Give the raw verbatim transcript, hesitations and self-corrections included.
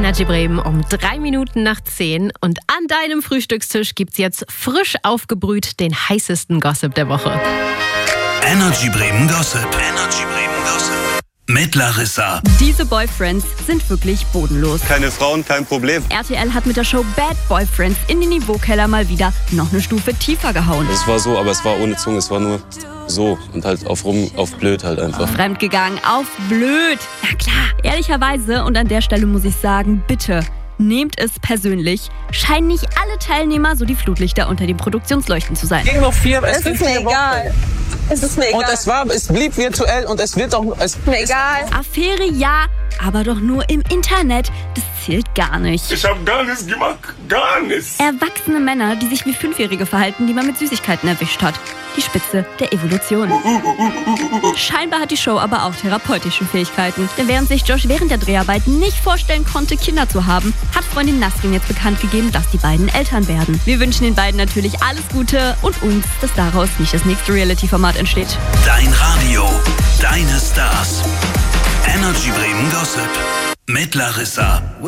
Energy Bremen um drei Minuten nach zehn. Und an deinem Frühstückstisch gibt's jetzt frisch aufgebrüht den heißesten Gossip der Woche. Energy Bremen Gossip. Energy Bremen Gossip. Mit Larissa. Diese Boyfriends sind wirklich bodenlos. Keine Frauen, kein Problem. R T L hat mit der Show Bad Boyfriends in den Niveaukeller mal wieder noch eine Stufe tiefer gehauen. Es war so, aber es war ohne Zunge, es war nur so und halt auf rum, auf blöd halt einfach. Fremdgegangen, auf blöd. Na klar, ehrlicherweise, und an der Stelle muss ich sagen, bitte nehmt es persönlich, scheinen nicht alle Teilnehmer so die Flutlichter unter den Produktionsleuchten zu sein. Ging noch vier, es, Es ist mir egal. Es ist mir egal. Und es war, es blieb virtuell und es wird auch, es ist mir egal. Affäre ja, aber doch nur im Internet. Das zählt gar nicht. Ich hab gar nichts gemacht, gar nichts. Erwachsene Männer, die sich wie Fünfjährige verhalten, die man mit Süßigkeiten erwischt hat. Die Spitze der Evolution. Scheinbar hat die Show aber auch therapeutische Fähigkeiten. Denn während sich Josh während der Dreharbeiten nicht vorstellen konnte, Kinder zu haben, hat Freundin Nasrin jetzt bekannt gegeben, dass die beiden Eltern werden. Wir wünschen den beiden natürlich alles Gute und uns, dass daraus nicht das nächste Reality-Format entsteht. Dein Radio, deine Stars. Energy Bremen Gossip. Mit Larissa.